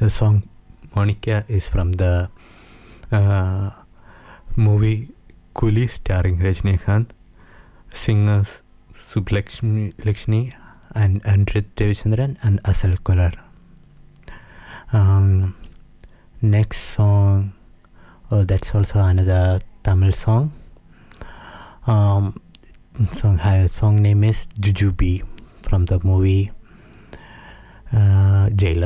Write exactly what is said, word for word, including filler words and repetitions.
The song Monica is from the uh, movie Coolie starring Rajinikanth. Singers Subbulakshmi Lakshmi and Andrit Devichandran and Asal Kolar. Um, next song, oh, that's also another Tamil song. Um, song, her song name is Jujubee from the movie uh, Jailer.